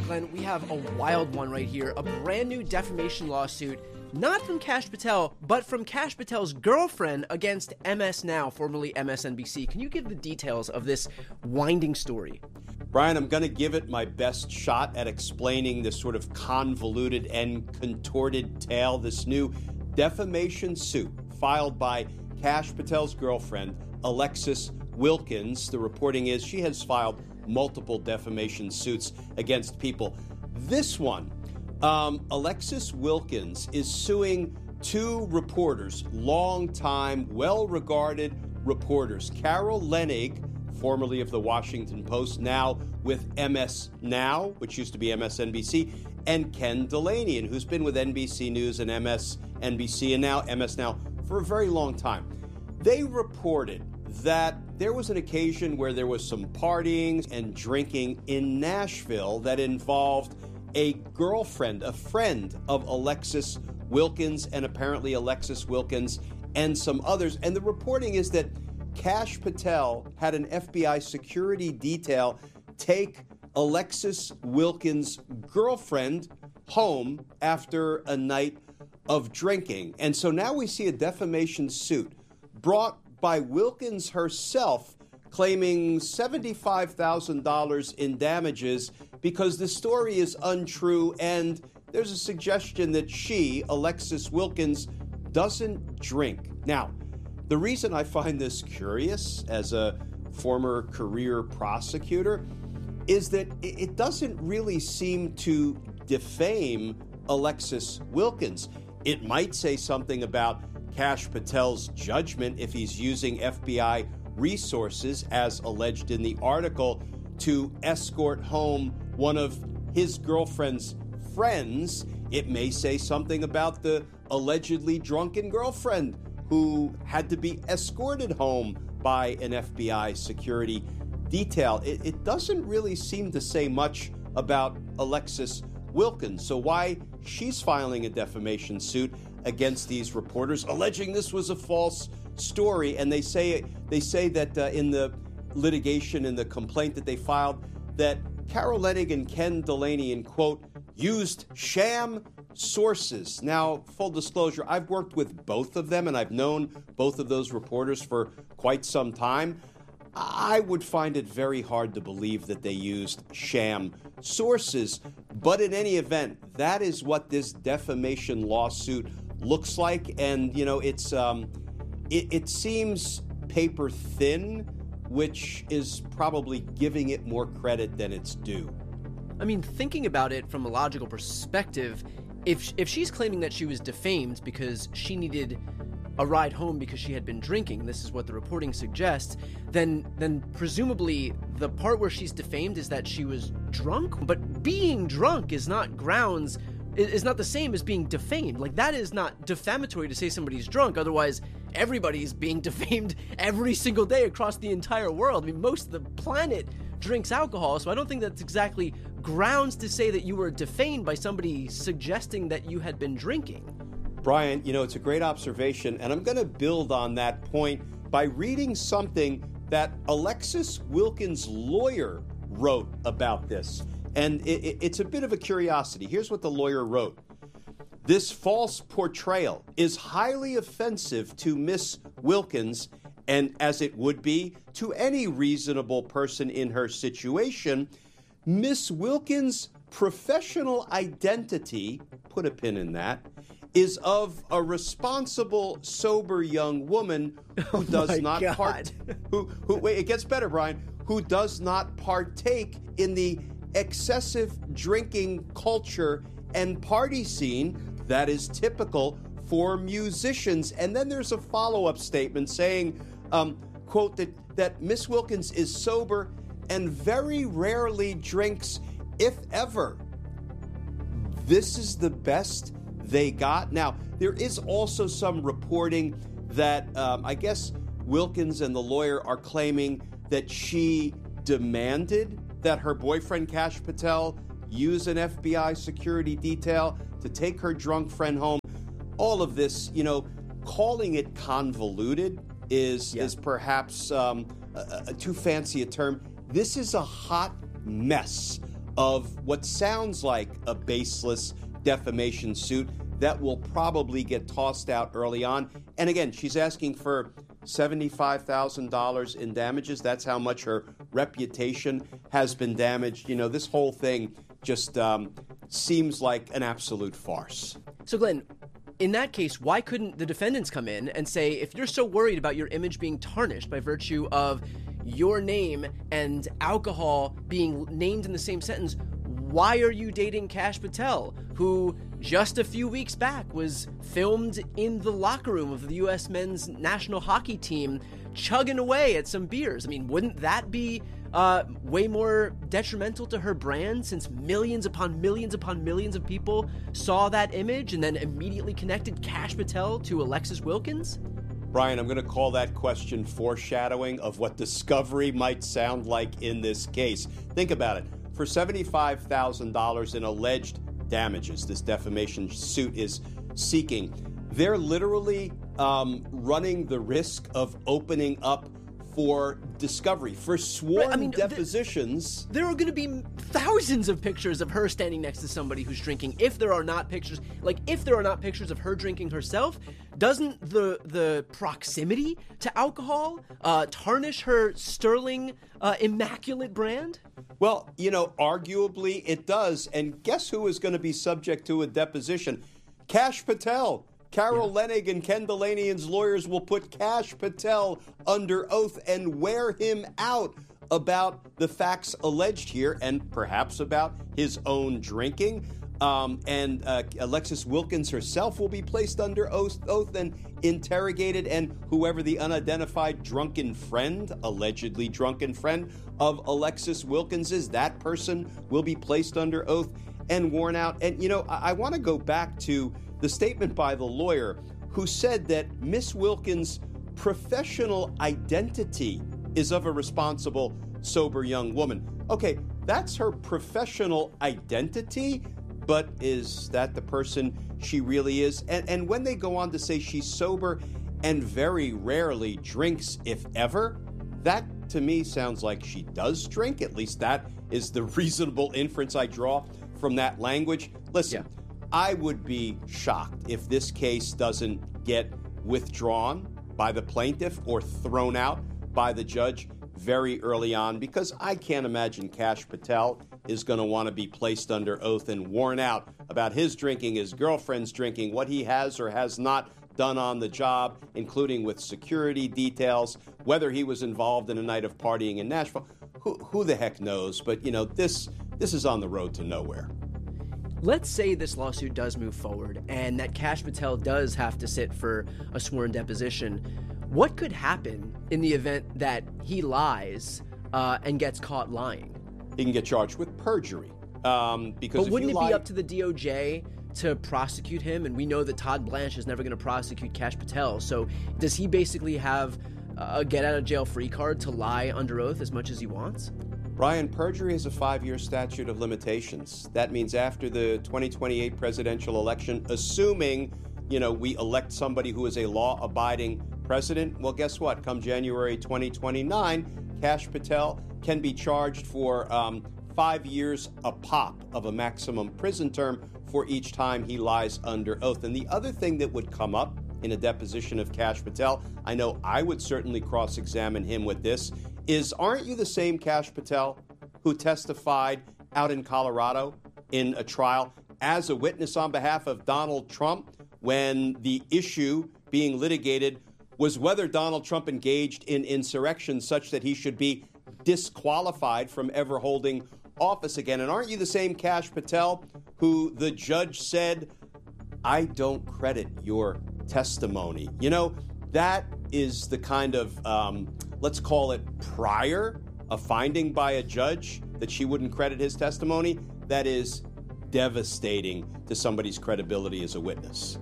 Glenn, we have a wild one right here. A brand new defamation lawsuit, not from Kash Patel, but from Kash Patel's girlfriend against MS Now, formerly MSNBC. Can you give the details of this winding story? Brian, I'm going to give it my best shot at explaining this sort of convoluted and contorted tale. This new defamation suit filed by Kash Patel's girlfriend, Alexis Wilkins. The reporting is she has filed multiple defamation suits against people. This one, Alexis Wilkins is suing two reporters, long-time, well-regarded reporters, Carol Leonnig, formerly of the Washington Post, now with MS Now, which used to be MSNBC, and Ken Dilanian, who's been with NBC News and MSNBC and now MS Now for a very long time. They reported that there was an occasion where there was some partying and drinking in Nashville that involved a girlfriend, a friend of Alexis Wilkins, and apparently Alexis Wilkins and some others. And the reporting is that Kash Patel had an FBI security detail take Alexis Wilkins' girlfriend home after a night of drinking. And so now we see a defamation suit brought by Wilkins herself, claiming $75,000 in damages because the story is untrue and there's a suggestion that she, Alexis Wilkins, doesn't drink. Now, the reason I find this curious as a former career prosecutor is that it doesn't really seem to defame Alexis Wilkins. It might say something about Kash Patel's judgment if he's using FBI resources, as alleged in the article, to escort home one of his girlfriend's friends. It may say something about the allegedly drunken girlfriend who had to be escorted home by an FBI security detail. It doesn't really seem to say much about Alexis Wilkins. So why she's filing a defamation suit against these reporters, alleging this was a false story. And they say that in the litigation, in the complaint that they filed, that Carol Leonnig and Ken Dilanian, quote, used sham sources. Now, full disclosure, I've worked with both of them and I've known both of those reporters for quite some time. I would find it very hard to believe that they used sham sources. But in any event, that is what this defamation lawsuit looks like. And, you know, it seems paper thin, which is probably giving it more credit than it's due. I mean, thinking about it from a logical perspective, if she's claiming that she was defamed because she needed a ride home because she had been drinking, this is what the reporting suggests, then presumably the part where she's defamed is that she was drunk. But being drunk is not grounds, is not the same as being defamed. Like, that is not defamatory to say somebody's drunk. Otherwise, everybody's being defamed every single day across the entire world. I mean, most of the planet drinks alcohol, so I don't think that's exactly grounds to say that you were defamed by somebody suggesting that you had been drinking. Brian, you know, it's a great observation, and I'm going to build on that point by reading something that Alexis Wilkins' lawyer wrote about this. And it's a bit of a curiosity. Here's what the lawyer wrote. This false portrayal is highly offensive to Miss Wilkins, and as it would be to any reasonable person in her situation. Miss Wilkins' professional identity, put a pin in that, is of a responsible, sober young woman who does not wait, it gets better, Brian, who does not partake in the excessive drinking culture and party scene that is typical for musicians. And then there's a follow-up statement saying, quote, that Miss Wilkins is sober and very rarely drinks, if ever. This is the best they got. Now, there is also some reporting that I guess Wilkins and the lawyer are claiming that she demanded that her boyfriend, Kash Patel, use an FBI security detail to take her drunk friend home. All of this, you know, calling it convoluted is perhaps too fancy a term. This is a hot mess of what sounds like a baseless defamation suit that will probably get tossed out early on. And again, she's asking for $75,000 in damages. That's how much her reputation has been damaged. You know, this whole thing just seems like an absolute farce. So, Glenn, in that case, why couldn't the defendants come in and say, if you're so worried about your image being tarnished by virtue of your name and alcohol being named in the same sentence, why are you dating Kash Patel, who just a few weeks back was filmed in the locker room of the U.S. men's national hockey team chugging away at some beers? I mean, wouldn't that be way more detrimental to her brand, since millions upon millions upon millions of people saw that image and then immediately connected Kash Patel to Alexis Wilkins? Brian, I'm going to call that question foreshadowing of what discovery might sound like in this case. Think about it. For $75,000 in alleged damages this defamation suit is seeking, they're literally running the risk of opening up for discovery, for sworn depositions. There are going to be thousands of pictures of her standing next to somebody who's drinking. If there are not pictures, of her drinking herself, doesn't the proximity to alcohol tarnish her sterling, immaculate brand? Well, you know, arguably it does. And guess who is going to be subject to a deposition? Kash Patel. Carol Leonnig and Ken Dilanian's lawyers will put Kash Patel under oath and wear him out about the facts alleged here and perhaps about his own drinking. And Alexis Wilkins herself will be placed under oath and interrogated, and whoever the unidentified allegedly drunken friend of Alexis Wilkins is, that person will be placed under oath and worn out. And, you know, I want to go back to the statement by the lawyer who said that Miss Wilkins' professional identity is of a responsible, sober young woman. Okay, that's her professional identity, but is that the person she really is? And when they go on to say she's sober and very rarely drinks, if ever, that to me sounds like she does drink. At least that is the reasonable inference I draw from that language. Listen, I would be shocked if this case doesn't get withdrawn by the plaintiff or thrown out by the judge very early on, because I can't imagine Kash Patel is going to want to be placed under oath and worn out about his drinking, his girlfriend's drinking, what he has or has not done on the job, including with security details, whether he was involved in a night of partying in Nashville. Who the heck knows? But, you know, this is on the road to nowhere. Let's say this lawsuit does move forward and that Kash Patel does have to sit for a sworn deposition. What could happen in the event that he lies and gets caught lying? He can get charged with perjury. But wouldn't it be up to the DOJ to prosecute him? And we know that Todd Blanche is never going to prosecute Kash Patel. So does he basically have a get-out-of-jail-free card to lie under oath as much as he wants? Brian, perjury has a 5-year statute of limitations. That means after the 2028 presidential election, assuming, you know, we elect somebody who is a law-abiding president, well, guess what? Come January 2029, Kash Patel can be charged for 5 years a pop of a maximum prison term for each time he lies under oath. And the other thing that would come up in a deposition of Kash Patel, I know I would certainly cross-examine him with this, is, aren't you the same Kash Patel who testified out in Colorado in a trial as a witness on behalf of Donald Trump when the issue being litigated was whether Donald Trump engaged in insurrection such that he should be disqualified from ever holding office again? And aren't you the same Kash Patel who the judge said, I don't credit your testimony? You know, that is the kind of, let's call it prior, a finding by a judge that she wouldn't credit his testimony. That is devastating to somebody's credibility as a witness.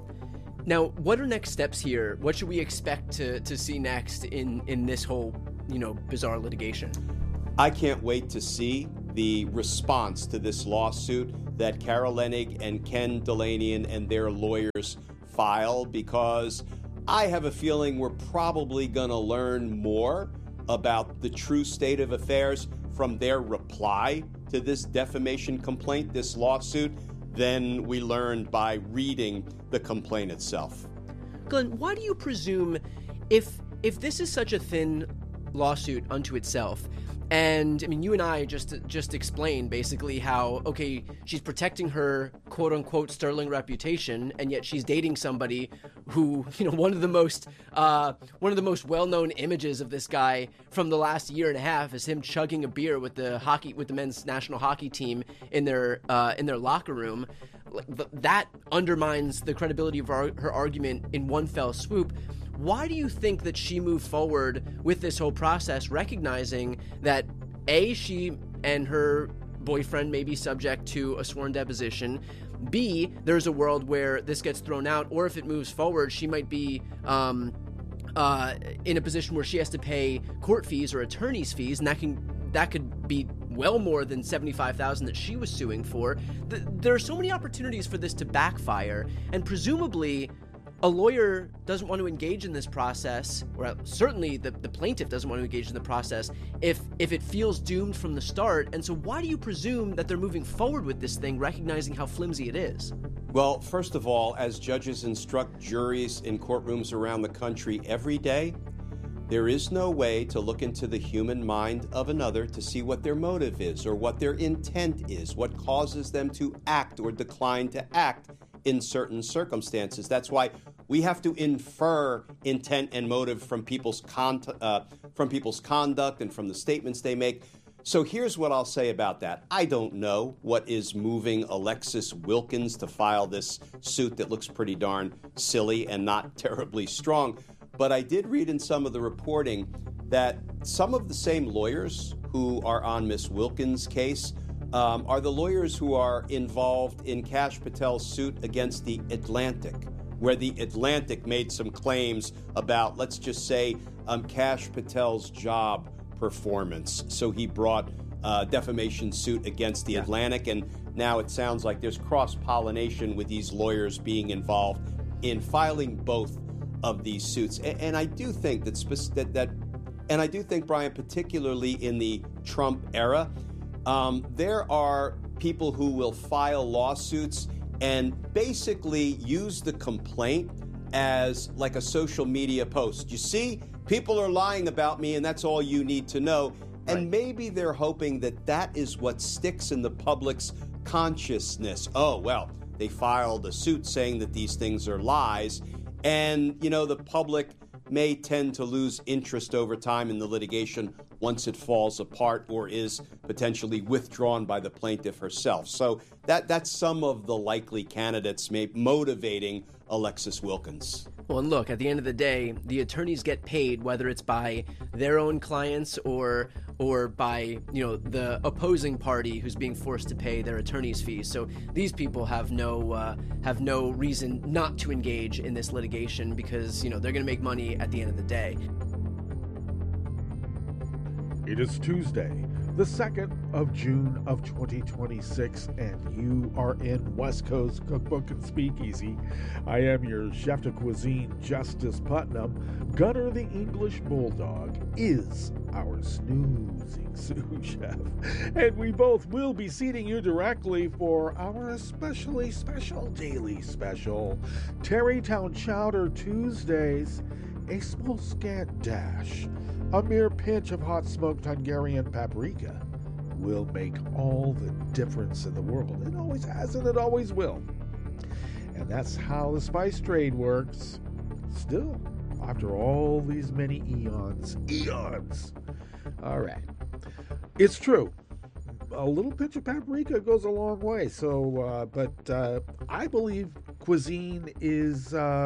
Now, what are next steps here? What should we expect to see next in this whole, bizarre litigation? I can't wait to see the response to this lawsuit that Carol Leonnig and Ken Dilanian and their lawyers file, because I have a feeling we're probably going to learn more about the true state of affairs from from their reply to this defamation complaint, this lawsuit, than we learned by reading the complaint itself. Glenn, why do you presume if this is such a thin lawsuit unto itself, and I mean, you and I just explained basically how, okay, she's protecting her quote unquote sterling reputation, and yet she's dating somebody who, one of the most well-known images of this guy from the last year and a half is him chugging a beer with the men's national hockey team in their locker room. That undermines the credibility of her argument in one fell swoop. Why do you think that she moved forward with this whole process, recognizing that A, she and her boyfriend may be subject to a sworn deposition, B, there's a world where this gets thrown out, or if it moves forward, she might be in a position where she has to pay court fees or attorney's fees, and that could be well more than $75,000 that she was suing for. There are so many opportunities for this to backfire, and presumably a lawyer doesn't want to engage in this process, or certainly the plaintiff doesn't want to engage in the process if it feels doomed from the start. And so why do you presume that they're moving forward with this thing, recognizing how flimsy it is? Well, first of all, as judges instruct juries in courtrooms around the country every day, there is no way to look into the human mind of another to see what their motive is or what their intent is, what causes them to act or decline to act in certain circumstances. That's why we have to infer intent and motive from people's conduct and from the statements they make. So here's what I'll say about that. I don't know what is moving Alexis Wilkins to file this suit that looks pretty darn silly and not terribly strong. But I did read in some of the reporting that some of the same lawyers who are on Miss Wilkins' case are the lawyers who are involved in Kash Patel's suit against The Atlantic, where The Atlantic made some claims about, let's just say, Kash Patel's job performance. So he brought a defamation suit against The Atlantic, and now it sounds like there's cross-pollination with these lawyers being involved in filing both of these suits. And I do think and I do think, Brian, particularly in the Trump era, there are people who will file lawsuits and basically use the complaint as like a social media post. You see, people are lying about me, and that's all you need to know. And maybe they're hoping that that is what sticks in the public's consciousness. Oh, well, they filed a suit saying that these things are lies. And, the public may tend to lose interest over time in the litigation once it falls apart or is potentially withdrawn by the plaintiff herself. So that's some of the likely candidates motivating Alexis Wilkins. Well, and look, at the end of the day, the attorneys get paid, whether it's by their own clients or by, the opposing party who's being forced to pay their attorney's fees. So these people have no reason not to engage in this litigation because, they're going to make money at the end of the day. It is Tuesday, the 2nd of June of 2026, and you are in West Coast Cookbook and Speakeasy. I am your chef de cuisine, Justice Putnam. Gunner the English Bulldog is our snoozing sous chef, and we both will be seating you directly for our especially special daily special, Tarrytown Chowder Tuesdays, a small scant dash, a mere pinch of hot smoked Hungarian paprika will make all the difference in the world. It always has and it always will. And that's how the spice trade works. Still, after all these many eons. All right. It's true. A little pinch of paprika goes a long way. So, but I believe cuisine is,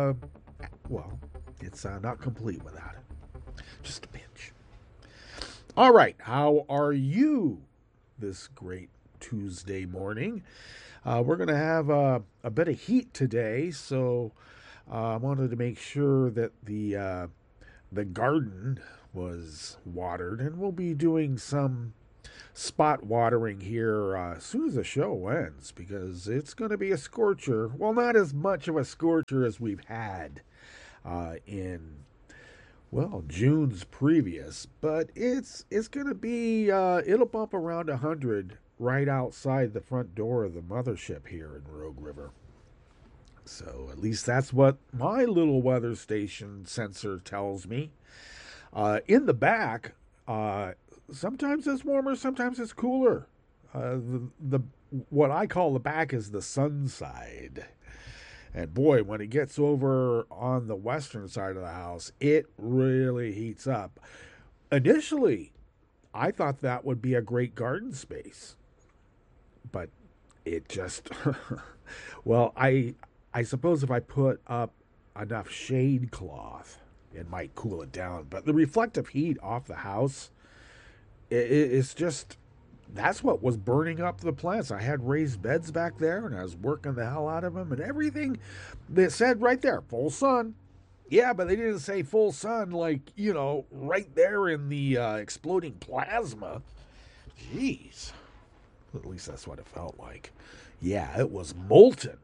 it's not complete without it. Just a pinch. All right, how are you this great Tuesday morning? We're going to have a bit of heat today, so I wanted to make sure that the garden was watered, and we'll be doing some spot watering here as soon as the show ends, because it's going to be a scorcher. Well, not as much of a scorcher as we've had in Well, June's previous, but it's going to be it'll bump around 100 right outside the front door of the mothership here in Rogue River. So at least that's what my little weather station sensor tells me. In the back, sometimes it's warmer, sometimes it's cooler. The what I call the back is the sun side. And boy, when it gets over on the western side of the house, it really heats up. Initially, I thought that would be a great garden space. But it just well, I suppose if I put up enough shade cloth, it might cool it down. But the reflective heat off the house, it's just that's what was burning up the plants. I had raised beds back there, and I was working the hell out of them, and everything. They said right there, full sun. Yeah, but they didn't say full sun like, right there in the exploding plasma. Jeez. At least that's what it felt like. Yeah, it was molten.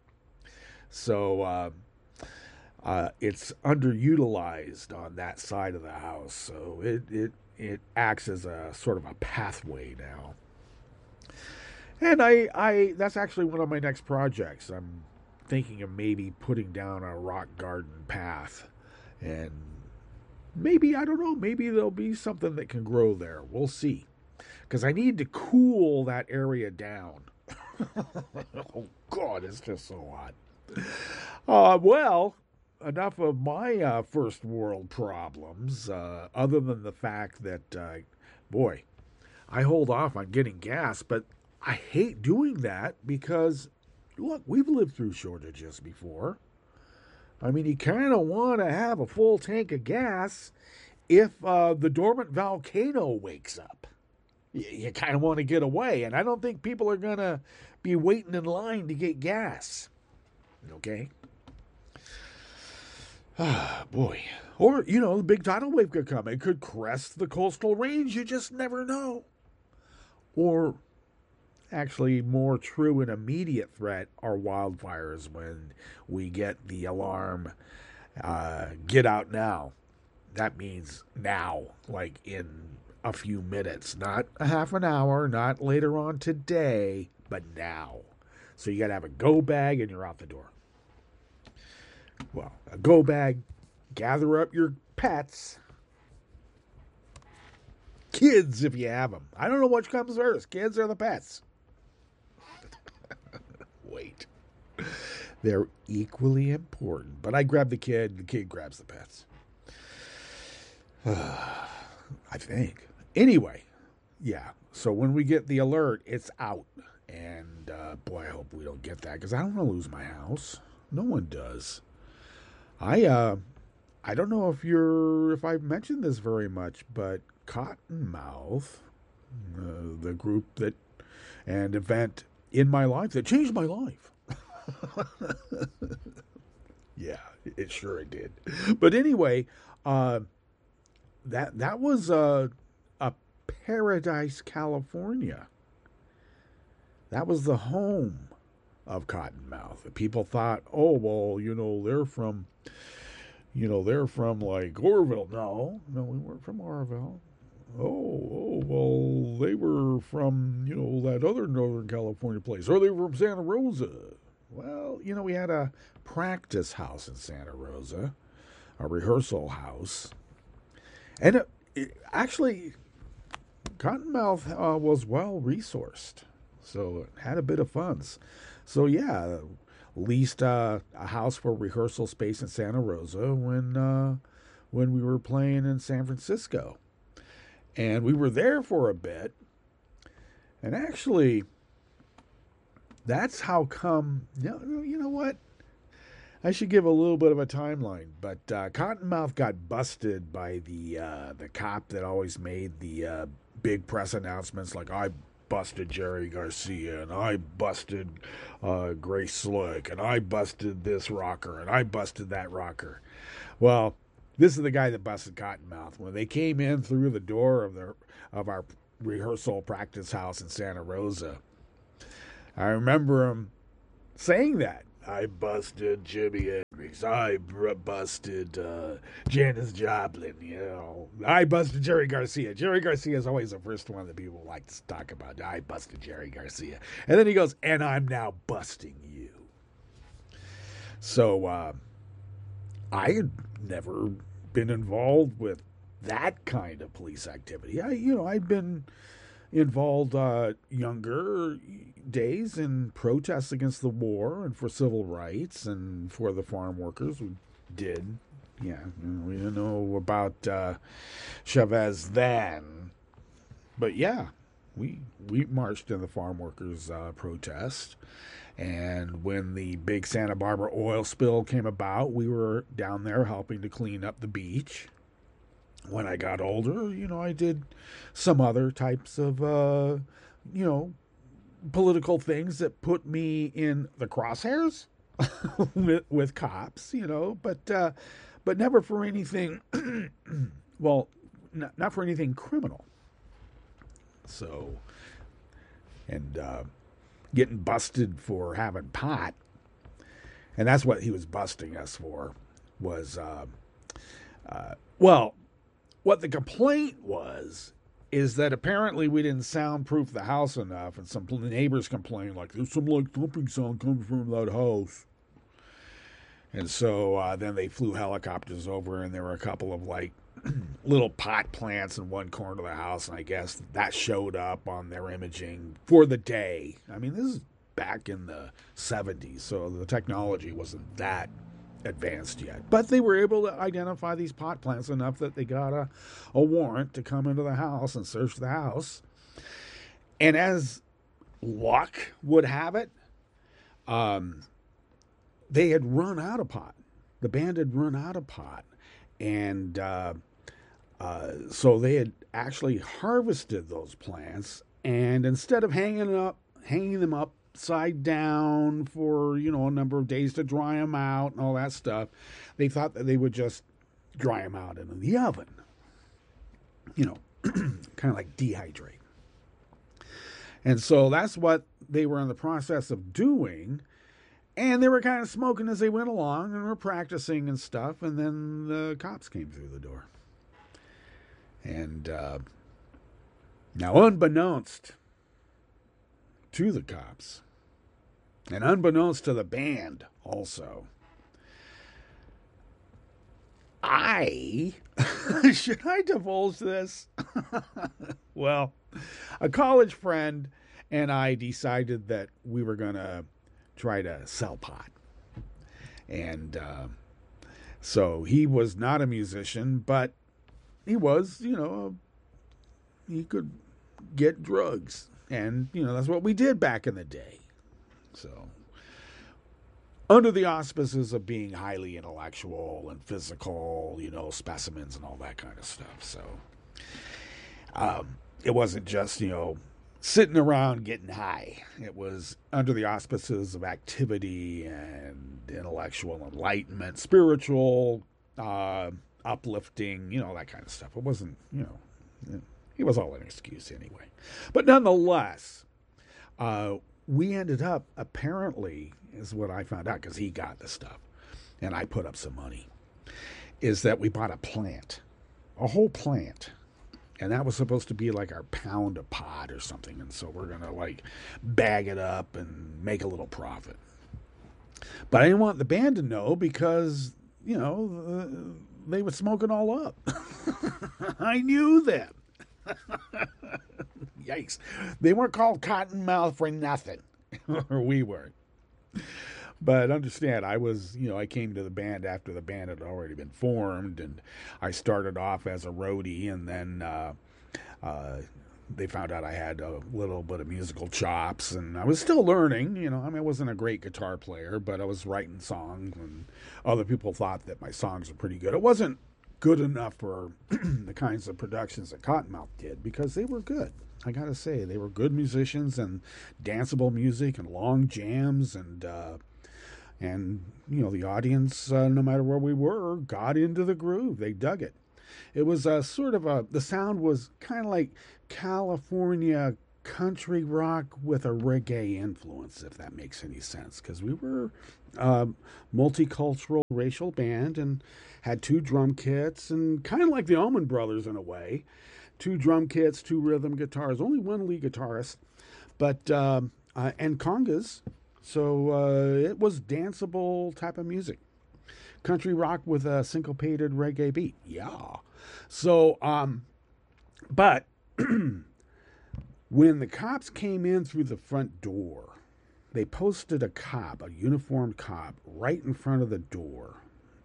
So it's underutilized on that side of the house. So it acts as a sort of a pathway now. And I that's actually one of my next projects. I'm thinking of maybe putting down a rock garden path. And maybe, I don't know, maybe there'll be something that can grow there. We'll see. Because I need to cool that area down. Oh, God, it's just so hot. Well, enough of my first world problems, other than the fact that, boy, I hold off on getting gas, but I hate doing that because, look, we've lived through shortages before. I mean, you kind of want to have a full tank of gas if the dormant volcano wakes up. You kind of want to get away, and I don't think people are going to be waiting in line to get gas. Okay? Ah, boy. Or, the big tidal wave could come. It could crest the coastal range. You just never know. Or, actually, more true and immediate threat are wildfires when we get the alarm, get out now. That means now, like in a few minutes, not a half an hour, not later on today, but now. So you got to have a go bag and you're out the door. Well, a go bag, gather up your pets, kids if you have them. I don't know which comes first, kids or the pets. Wait. They're equally important, but I grab the kid grabs the pets. I think. Anyway, yeah. So when we get the alert, it's out. And, boy, I hope we don't get that because I don't want to lose my house. No one does. I don't know if I've mentioned this very much, but Cottonmouth, the group and event in my life that changed my life. Yeah, it sure did. But anyway, that was a Paradise, California. That was the home of Cottonmouth. People thought, oh well, they're from like Orville. No, we weren't from Orville. Oh, well, they were from, that other Northern California place. Or they were from Santa Rosa. Well, we had a practice house in Santa Rosa, a rehearsal house. And actually, Cottonmouth was well resourced. So it had a bit of funds. So, yeah, leased a house for rehearsal space in Santa Rosa when we were playing in San Francisco. And we were there for a bit. And actually, that's how come, you know what? I should give a little bit of a timeline. But Cottonmouth got busted by the cop that always made the big press announcements like, I busted Jerry Garcia, and I busted Grace Slick, and I busted this rocker, and I busted that rocker. Well, this is the guy that busted Cottonmouth. When they came in through the door of our rehearsal practice house in Santa Rosa, I remember him saying that. I busted Jimmy lyrics. I busted Janis Joplin, I busted Jerry Garcia. Jerry Garcia is always the first one that people like to talk about. I busted Jerry Garcia. And then he goes, and I'm now busting you. So I had never been involved with that kind of police activity. I'd been involved younger days in protests against the war and for civil rights and for the farm workers. We did. Yeah, we didn't know about Chavez then. But yeah, we marched in the farm workers protest. And when the big Santa Barbara oil spill came about, we were down there helping to clean up the beach. When I got older, I did some other types of, political things that put me in the crosshairs with cops, but never for anything, well, not for anything criminal. So, and getting busted for having pot, and that's what he was busting us for, was, what the complaint was is that apparently we didn't soundproof the house enough, and some neighbors complained, like, there's some, thumping sound coming from that house. And so then they flew helicopters over, and there were a couple of, little pot plants in one corner of the house, and I guess that showed up on their imaging for the day. I mean, this is back in the 70s, so the technology wasn't that advanced yet. But they were able to identify these pot plants enough that they got a warrant to come into the house and search the house. And as luck would have it, they had run out of pot. The band had run out of pot. And so they had actually harvested those plants, and instead of hanging them upside down for, a number of days to dry them out and all that stuff, they thought that they would just dry them out in the oven. Kind of like dehydrate. And so that's what they were in the process of doing. And they were kind of smoking as they went along and were practicing and stuff. And then the cops came through the door. And now, unbeknownst to the cops, and unbeknownst to the band also, should I divulge this? Well, a college friend and I decided that we were going to try to sell pot. And so he was not a musician, but he was, he could get drugs. And, that's what we did back in the day. So, under the auspices of being highly intellectual and physical, specimens and all that kind of stuff. So, it wasn't just, sitting around getting high. It was under the auspices of activity and intellectual enlightenment, spiritual, uplifting, that kind of stuff. It wasn't, it was all an excuse anyway. But nonetheless, we ended up, apparently, is what I found out, because he got the stuff, and I put up some money, is that we bought a whole plant. And that was supposed to be like our pound of pot or something. And so we're going to bag it up and make a little profit. But I didn't want the band to know because, they were smoking all up. I knew them. Yikes. They weren't called Cottonmouth for nothing. Or we weren't. But understand, I was, I came to the band after the band had already been formed, and I started off as a roadie, and then they found out I had a little bit of musical chops, and I was still learning, I wasn't a great guitar player, but I was writing songs, and other people thought that my songs were pretty good. It wasn't good enough for the kinds of productions that Cottonmouth did, because they were good. I gotta say, they were good musicians, and danceable music, and long jams, and the audience, no matter where we were, got into the groove. They dug it. It was the sound was kind of like California country rock with a reggae influence, if that makes any sense, because we were multicultural racial band and had 2 drum kits, and kind of like the Allman Brothers in a way. 2 drum kits, 2 rhythm guitars, only 1 lead guitarist, but and congas. So it was danceable type of music. Country rock with a syncopated reggae beat. Yeah. So, but when the cops came in through the front door, they posted a cop, a uniformed cop, right in front of the door.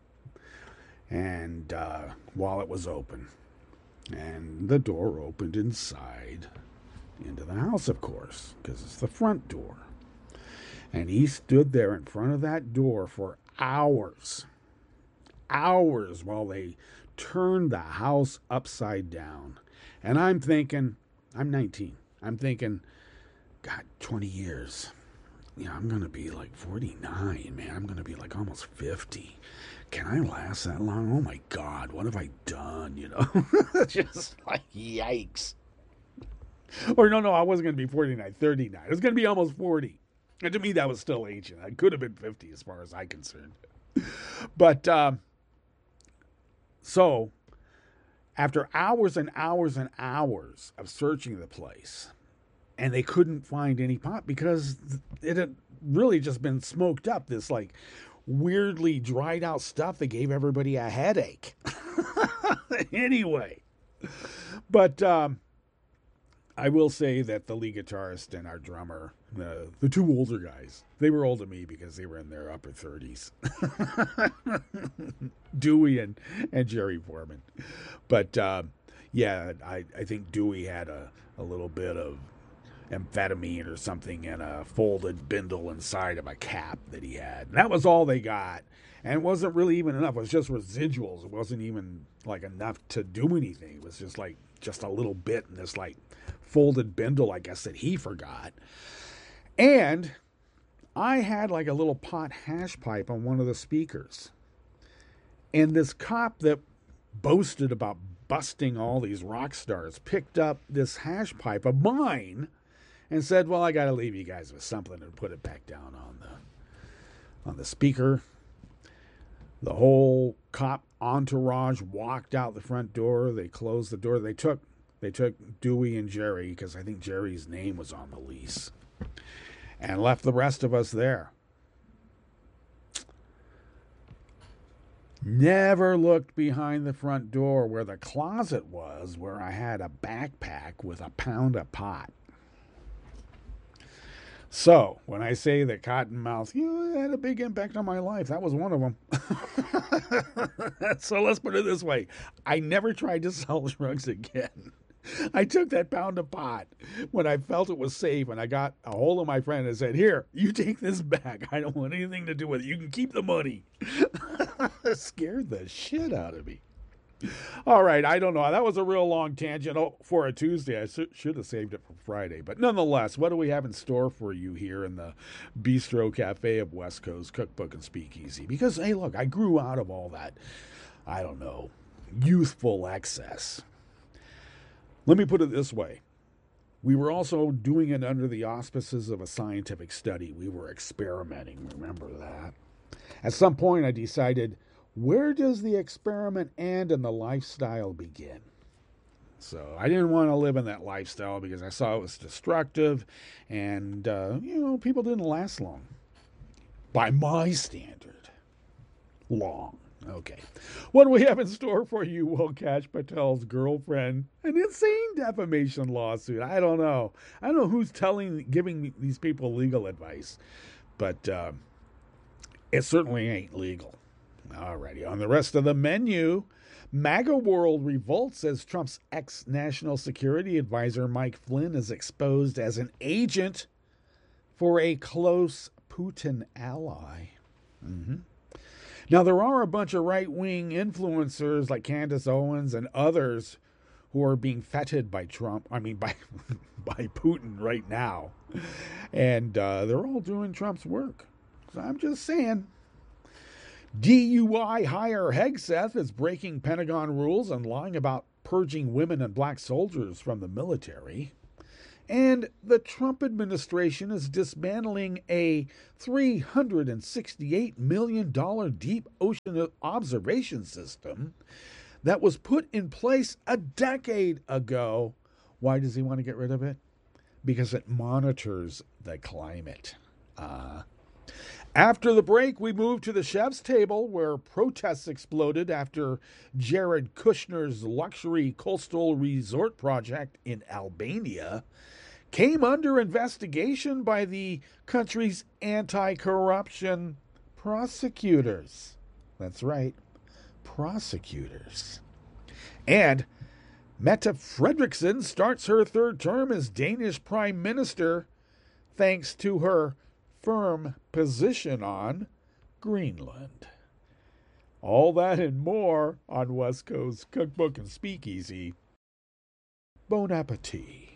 And while it was open. And the door opened inside into the house, of course, because it's the front door. And he stood there in front of that door for hours while they turned the house upside down. And I'm thinking, I'm 19. I'm thinking, God, 20 years. I'm going to be like 49, man. I'm going to be like almost 50. Can I last that long? Oh my God, what have I done? Just like, yikes. Or no, I wasn't going to be 49, 39. It was going to be almost 40. And to me, that was still ancient. I could have been 50 as far as I'm concerned. But, so, after hours and hours and hours of searching the place, and they couldn't find any pot because it had really just been smoked up, this like weirdly dried out stuff that gave everybody a headache. Anyway, but I will say that the lead guitarist and our drummer, the 2 older guys, they were older than me because they were in their upper 30s. Dewey and Jerry Foreman. But yeah, I think Dewey had a little bit of amphetamine or something and a folded bindle inside of a cap that he had. And that was all they got. And it wasn't really even enough. It was just residuals. It wasn't even like enough to do anything. It was just a little bit in this like folded bindle, I guess, that he forgot. And I had like a little pot hash pipe on one of the speakers. And this cop that boasted about busting all these rock stars picked up this hash pipe of mine and said, well, I got to leave you guys with something, and put it back down on the speaker. The whole cop entourage walked out the front door. They closed the door. They took Dewey and Jerry, because I think Jerry's name was on the lease, and left the rest of us there. Never looked behind the front door where the closet was, where I had a backpack with a pound of pot. So, when I say that Cottonmouth, it had a big impact on my life. That was one of them. So let's put it this way. I never tried to sell drugs again. I took that pound of pot when I felt it was safe, and I got a hold of my friend and said, here, you take this back. I don't want anything to do with it. You can keep the money. It scared the shit out of me. All right, I don't know. That was a real long tangent for a Tuesday. I should have saved it for Friday. But nonetheless, what do we have in store for you here in the Bistro Cafe of West Coast Cookbook and Speakeasy? Because, hey, look, I grew out of all that, I don't know, youthful excess. Let me put it this way. We were also doing it under the auspices of a scientific study. We were experimenting, remember that? At some point, I decided, where does the experiment end and the lifestyle begin? So I didn't want to live in that lifestyle because I saw it was destructive, and, people didn't last long. By my standard, long. Okay. What do we have in store for you? Well, Kash Patel's girlfriend, an insane defamation lawsuit. I don't know who's giving these people legal advice, but it certainly ain't legal. Alrighty, on the rest of the menu, MAGA World revolts as Trump's ex-national security advisor Mike Flynn is exposed as an agent for a close Putin ally. Now, there are a bunch of right-wing influencers like Candace Owens and others who are being feted by by Putin right now. And they're all doing Trump's work. So I'm just saying. DUI hire Hegseth is breaking Pentagon rules and lying about purging women and black soldiers from the military. And the Trump administration is dismantling a $368 million deep ocean observation system that was put in place a decade ago. Why does he want to get rid of it? Because it monitors the climate. After the break, we move to the chef's table, where protests exploded after Jared Kushner's luxury coastal resort project in Albania came under investigation by the country's anti-corruption prosecutors. That's right, prosecutors. And Mette Frederiksen starts her third term as Danish Prime Minister thanks to her firm position on Greenland. All that and more on West Coast Cookbook and Speakeasy. Bon appetit.